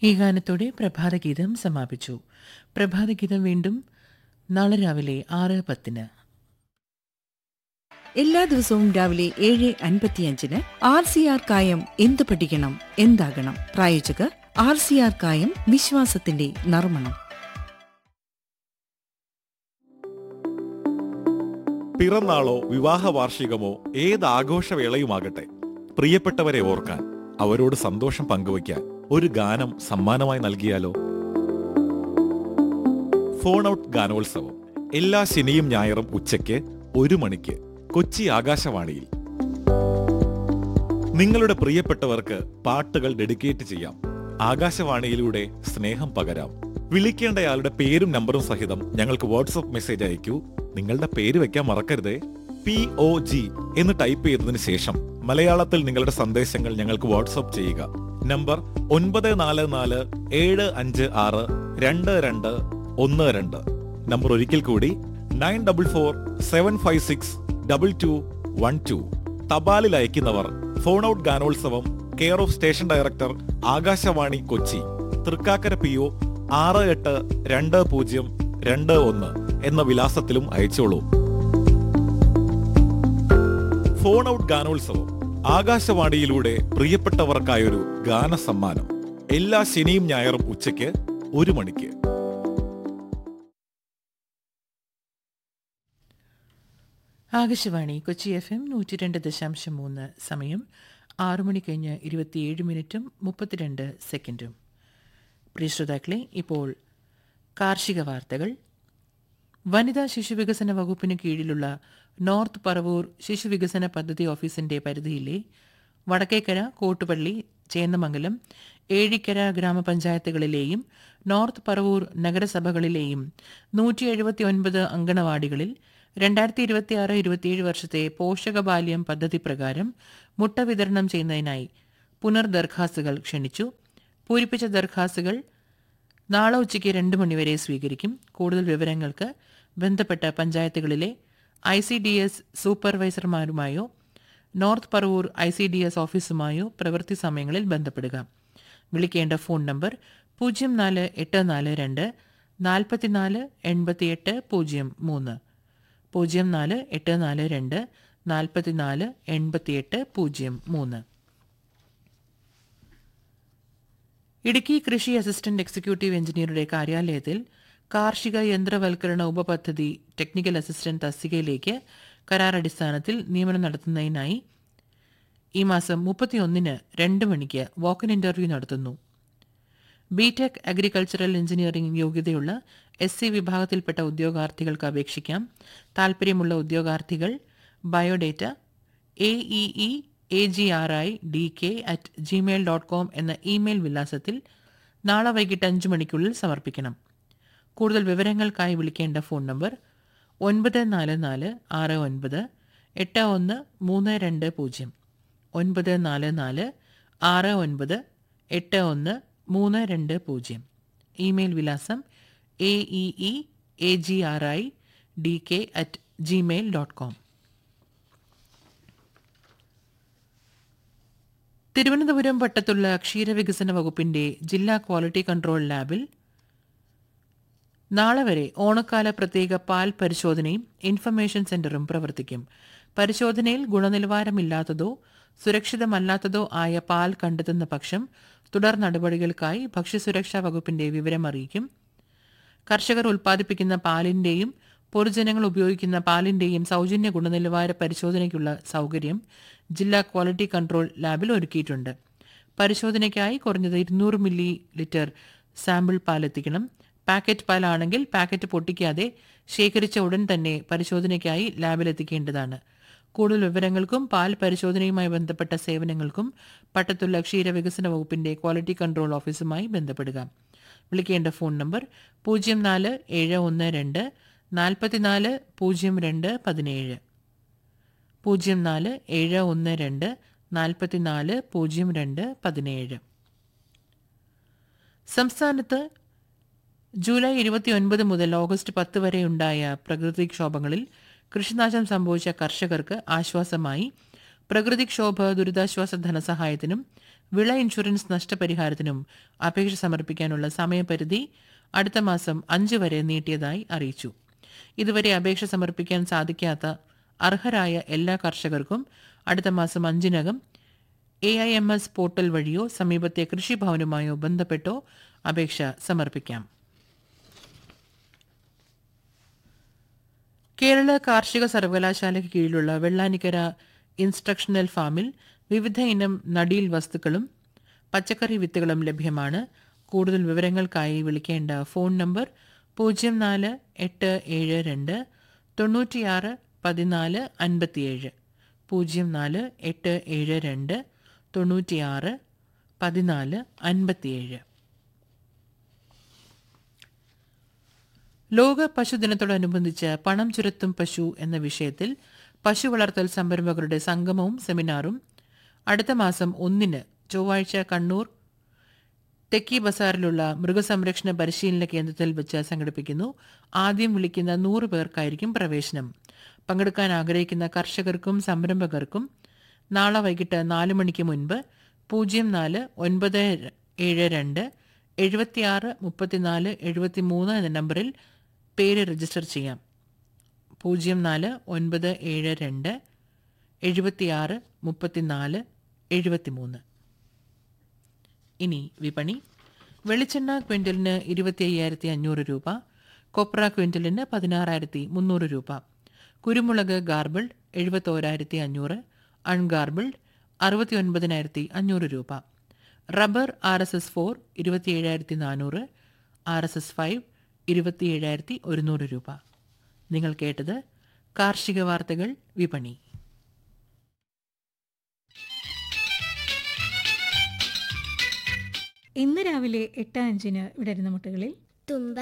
ഈ ഗാനത്തോടെ പ്രഭാതഗീതം സമാപിച്ചു. പ്രഭാതഗീതം വീണ്ടും നാളെ രാവിലെ 6:10. എല്ലാ ദിവസവും രാവിലെ 7:55 RCR കായം എന്ത് പഠിക്കണം എന്താകണം. പ്രായോജകർ RCR കായം വിശ്വാസത്തിന്റെ നർമ്മണം. പിറന്നാളോ വിവാഹ വാർഷികമോ ഏത് ആഘോഷവേളയുമാകട്ടെ, പ്രിയപ്പെട്ടവരെ ഓർക്കാൻ, അവരോട് സന്തോഷം പങ്കുവയ്ക്കാൻ ഒരു ഗാനം സമ്മാനമായി നൽകിയാലോ? ഫോൺ ഔട്ട് ഗാനോത്സവം എല്ലാ ശനിയും ഞായറും ഉച്ചയ്ക്ക് 1 മണിക്ക് കൊച്ചി ആകാശവാണിയിൽ. നിങ്ങളുടെ പ്രിയപ്പെട്ടവർക്ക് പാട്ടുകൾ ഡെഡിക്കേറ്റ് ചെയ്യാം. ആകാശവാണിയിലൂടെ സ്നേഹം പകരാം. വിളിക്കേണ്ടയാളുടെ പേരും നമ്പറും സഹിതം ഞങ്ങൾക്ക് വാട്സ്ആപ്പ് മെസ്സേജ് അയക്കൂ. നിങ്ങളുടെ പേര് വെക്കാൻ മറക്കരുതേ. POG എന്ന് ടൈപ്പ് ചെയ്തതിനു ശേഷം മലയാളത്തിൽ നിങ്ങളുടെ സന്ദേശങ്ങൾ ഞങ്ങൾക്ക് വാട്സ്ആപ്പ് ചെയ്യുക. നമ്പർ 9445562212. നമ്പർ ഒരിക്കൽ കൂടി 9447562212. തപാലിൽ അയക്കുന്നവർ ഫോൺ ഔട്ട് ഗാനോത്സവം, care of station director, Akashvani Kochi, Thrikkakara PO 682021 എന്ന വിലാസത്തിലും അയച്ചോളൂ. ഫോൺ ഔട്ട് ഗാനോത്സവം ആകാശവാണിയിലൂടെ പ്രിയപ്പെട്ടവർക്കായൊരു ഗാന സമ്മാനം. എല്ലാ ശനിയും ഞായറും ഉച്ചയ്ക്ക് 1 മണിക്ക്. ആകാശവാണി കൊച്ചി FM 102.3. സമയം 6:27:32 പ്രിയ ശ്രോതാക്കളെ, ഇപ്പോൾ കാർഷിക വാർത്തകൾ. വനിതാ ശിശുവികസന വകുപ്പിന് കീഴിലുള്ള നോർത്ത് പറവൂർ ശിശുവികസന പദ്ധതി ഓഫീസിന്റെ പരിധിയിലെ വടക്കേക്കര, കോട്ടുപള്ളി, ചേന്നമംഗലം, ഏഴിക്കര ഗ്രാമപഞ്ചായത്തുകളിലെയും നോർത്ത് പറവൂർ നഗരസഭകളിലെയും 179 അങ്കണവാടികളിൽ 2026-27 വർഷത്തെ പോഷകബാല്യം പദ്ധതി പ്രകാരം മുട്ട വിതരണം ചെയ്യുന്നതിനായി പുനർദർഖാസ്തുകൾ ക്ഷണിച്ചു. പൂരിപ്പിച്ച ദർഖാസ്തുകൾ നാളെ ഉച്ചയ്ക്ക് 2 മണിവരെ സ്വീകരിക്കും. കൂടുതൽ വിവരങ്ങൾക്ക് ബന്ധപ്പെട്ട പഞ്ചായത്തുകളിലെ ICDS സൂപ്പർവൈസർമാരുമായോ നോർത്ത് പറവൂർ ICDS ഓഫീസുമായോ പ്രവൃത്തി സമയങ്ങളിൽ ബന്ധപ്പെടുക. വിളിക്കേണ്ട ഫോൺ നമ്പർ 04842 44 88 03, 04842 44 88 03. ഇടുക്കി കൃഷി അസിസ്റ്റന്റ് എക്സിക്യൂട്ടീവ് എഞ്ചിനീയറുടെ കാര്യാലയത്തിൽ കാർഷിക യന്ത്രവൽക്കരണ ഉപപദ്ധതി ടെക്നിക്കൽ അസിസ്റ്റന്റ് തസ്തികയിലേക്ക് കരാറടിസ്ഥാനത്തിൽ നിയമനം നടത്തുന്നതിനായി ഈ മാസം 31-ന് 2 മണിക്ക് വാക്ക് ഇൻ ഇന്റർവ്യൂ നടത്തുന്നു. BTech അഗ്രികൾച്ചറൽ എഞ്ചിനീയറിംഗ് യോഗ്യതയുള്ള SC വിഭാഗത്തിൽപ്പെട്ട ഉദ്യോഗാർത്ഥികൾക്ക് അപേക്ഷിക്കാം. താൽപ്പര്യമുള്ള ഉദ്യോഗാർത്ഥികൾ ബയോഡേറ്റ aeegrik@gmail.com എന്ന ഇമെയിൽ വിലാസത്തിൽ നാളെ വൈകിട്ട് 5 മണിക്കുള്ളിൽ സമർപ്പിക്കണം. കൂടുതൽ വിവരങ്ങൾക്കായി വിളിക്കേണ്ട ഫോൺ നമ്പർ 9446981320, 9446981320. ഇമെയിൽ വിലാസം aeegrik@gmail.com. തിരുവനന്തപുരം പട്ടത്തുള്ള ക്ഷീരവികസന വകുപ്പിന്റെ ജില്ലാ ക്വാളിറ്റി കൺട്രോൾ ലാബിൽ നാളെ വരെ ഓണക്കാല പ്രത്യേക പാൽ പരിശോധനയും ഇൻഫർമേഷൻ സെന്ററും പ്രവർത്തിക്കും. പരിശോധനയിൽ ഗുണനിലവാരമില്ലാത്തതോ സുരക്ഷിതമല്ലാത്തതോ ആയ പാൽ കണ്ടെത്തുന്ന പക്ഷം തുടർ നടപടികൾക്കായി ഭക്ഷ്യസുരക്ഷാ വകുപ്പിന്റെ വിവരമറിയിക്കും. കർഷകർ ഉൽപ്പാദിപ്പിക്കുന്ന പാലിന്റെയും പൊതുജനങ്ങൾ ഉപയോഗിക്കുന്ന പാലിന്റെയും സൗജന്യ ഗുണനിലവാര പരിശോധനയ്ക്കുള്ള സൗകര്യം ജില്ലാ ക്വാളിറ്റി കൺട്രോൾ ലാബിൽ ഒരുക്കിയിട്ടുണ്ട്. പരിശോധനയ്ക്കായി കുറഞ്ഞത് 200 milli litre sample പാലെത്തിക്കണം. Packet പാലാണെങ്കിൽ packet പൊട്ടിക്കാതെ ശേഖരിച്ച ഉടൻ തന്നെ പരിശോധനയ്ക്കായി ലാബിലെത്തിക്കേണ്ടതാണ്. കൂടുതൽ വിവരങ്ങൾക്കും പാൽ പരിശോധനയുമായി ബന്ധപ്പെട്ട സേവനങ്ങൾക്കും പട്ടത്തുള്ള ക്ഷീരവികസന വകുപ്പിന്റെ ക്വാളിറ്റി കൺട്രോൾ ഓഫീസുമായി ബന്ധപ്പെടുക. വിളിക്കേണ്ട ഫോൺ നമ്പർ 04712 44 02 17, 04712 44 02 17. സംസ്ഥാനത്ത് ജൂലൈ 29 മുതൽ ഓഗസ്റ്റ് 10 വരെ ഉണ്ടായ പ്രകൃതിക്ഷോഭങ്ങളിൽ കൃഷിനാശം സംഭവിച്ച കർഷകർക്ക് ആശ്വാസമായി പ്രകൃതിക്ഷോഭ ദുരിതാശ്വാസ ധനസഹായത്തിനും വിള ഇൻഷുറൻസ് നഷ്ടപരിഹാരത്തിനും അപേക്ഷ സമർപ്പിക്കാനുള്ള സമയപരിധി അടുത്ത മാസം 5 വരെ നീട്ടിയതായി അറിയിച്ചു. ഇതുവരെ അപേക്ഷ സമർപ്പിക്കാൻ സാധിക്കാത്ത അർഹരായ എല്ലാ കർഷകർക്കും അടുത്ത മാസം 5-നകം AIMS പോർട്ടൽ വഴിയോ സമീപത്തെ കൃഷിഭവനുമായോ ബന്ധപ്പെട്ടോ അപേക്ഷ സമർപ്പിക്കാം. കേരള കാർഷിക സർവകലാശാലയ്ക്ക് കീഴിലുള്ള വെള്ളാനിക്കര ഇൻസ്ട്രക്ഷണൽ ഫാമിൽ വിവിധ ഇനം നടീൽ വസ്തുക്കളും പച്ചക്കറി വിത്തുകളും ലഭ്യമാണ്. കൂടുതൽ വിവരങ്ങൾക്കായി വിളിക്കേണ്ട ഫോൺ നമ്പർ 04-872 96 14 57 04-872 96 14 57. ലോക പശുദിനത്തോടനുബന്ധിച്ച് പണം ചുരത്തും പശു എന്ന വിഷയത്തിൽ പശു വളർത്തൽ സംരംഭകരുടെ സംഗമവും സെമിനാറും അടുത്ത മാസം 1 ചൊവ്വാഴ്ച കണ്ണൂർ തെക്കി ബസാറിലുള്ള മൃഗസംരക്ഷണ പരിശീലന കേന്ദ്രത്തിൽ വെച്ച് സംഘടിപ്പിക്കുന്നു. ആദ്യം വിളിക്കുന്ന 100 പേർക്കായിരിക്കും പ്രവേശനം. പങ്കെടുക്കാൻ ആഗ്രഹിക്കുന്ന കർഷകർക്കും സംരംഭകർക്കും നാളെ വൈകിട്ട് 4 മണിക്ക് മുൻപ് 04-972 76 34 73 എന്ന നമ്പറിൽ പേര് രജിസ്റ്റർ ചെയ്യാം. 04-972 76 34 73. ഇനി വിപണി. വെളിച്ചെണ്ണ ക്വിൻ്റലിന് 25,500 രൂപ, കൊപ്ര ക്വിൻ്റലിന് 16,300 രൂപ, കുരുമുളക് ഗാർബിൾഡ് 71,500, അൺഗാർബിൾഡ് 69,500 രൂപ, റബ്ബർ RSS-4 27,400, RSS-5 27,100 രൂപ. നിങ്ങൾ കേട്ടത് കാർഷിക വാർത്തകൾ വിപണി. ഇന്ന് രാവിലെ 8:05 വിടരുന്ന മുട്ടുകളിൽ തുമ്പ